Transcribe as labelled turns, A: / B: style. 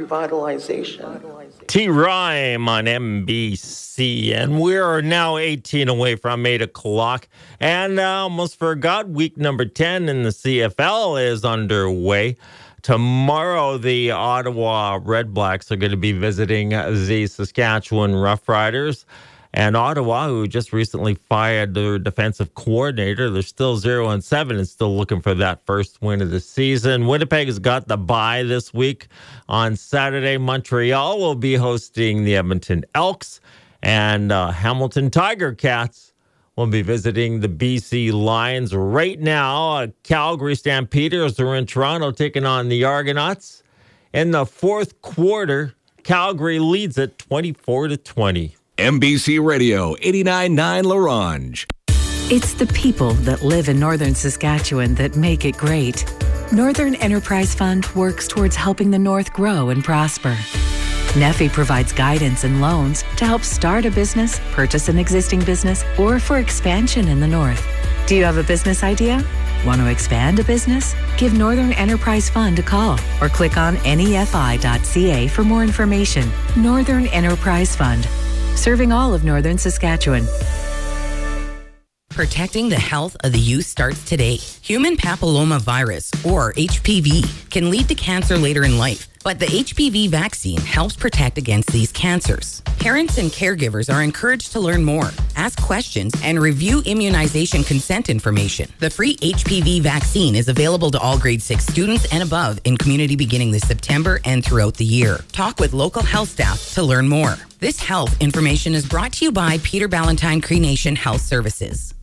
A: revitalization.
B: T-Rhyme on NBC, and we're now 18 away from 8 o'clock, and I almost forgot, week number 10 in the CFL is underway. Tomorrow, the Ottawa Red Blacks are going to be visiting the Saskatchewan Roughriders. And Ottawa, who just recently fired their defensive coordinator, they're still 0-7 and still looking for that first win of the season. Winnipeg has got the bye this week. On Saturday, Montreal will be hosting the Edmonton Elks, and Hamilton Tiger Cats will be visiting the BC Lions. Right now, Calgary Stampeders are in Toronto taking on the Argonauts. In the fourth quarter, Calgary leads it 24-20.
C: NBC Radio 89.9 LaRange.
D: It's the people that live in northern Saskatchewan that make it great. Northern Enterprise Fund works towards helping the North grow and prosper. NEFI provides guidance and loans to help start a business, purchase an existing business, or for expansion in the North. Do you have a business idea? Want to expand a business? Give Northern Enterprise Fund a call or click on nefi.ca for more information. Northern Enterprise Fund, serving all of northern Saskatchewan.
E: Protecting the health of the youth starts today. Human papillomavirus, or HPV, can lead to cancer later in life, but the HPV vaccine helps protect against these cancers. Parents and caregivers are encouraged to learn more, ask questions, and review immunization consent information. The free HPV vaccine is available to all grade 6 students and above in community beginning this September and throughout the year. Talk with local health staff to learn more. This health information is brought to you by Peter Ballantine Cree Nation Health Services.